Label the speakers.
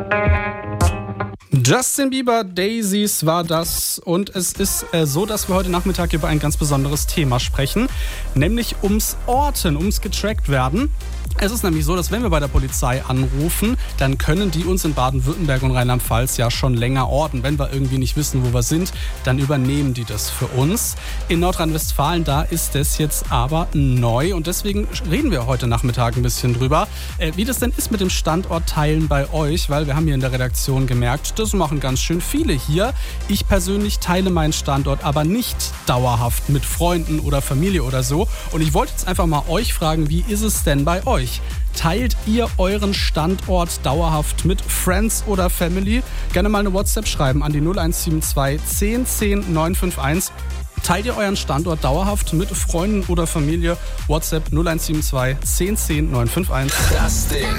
Speaker 1: Justin Bieber, Daisies war das, und es ist so, dass wir heute Nachmittag über ein ganz besonderes Thema sprechen, nämlich ums Orten, ums getrackt werden. Es ist nämlich so, dass wenn wir bei der Polizei anrufen, dann können die uns in Baden-Württemberg und Rheinland-Pfalz ja schon länger orten. Wenn wir irgendwie nicht wissen, wo wir sind, dann übernehmen die das für uns. In Nordrhein-Westfalen, da ist das jetzt aber neu, und deswegen reden wir heute Nachmittag ein bisschen drüber, wie das denn ist mit dem Standortteilen bei euch, weil wir haben hier in der Redaktion gemerkt, das machen ganz schön viele hier. Ich persönlich teile meinen Standort aber nicht dauerhaft mit Freunden oder Familie oder so, und ich wollte jetzt einfach mal euch fragen, wie ist es denn bei euch? Teilt ihr euren Standort dauerhaft mit Friends oder Family? Gerne mal eine WhatsApp schreiben an die 0172 10 10 951. Teilt ihr euren Standort dauerhaft mit Freunden oder Familie? WhatsApp 0172 10 10 951.
Speaker 2: Das Ding.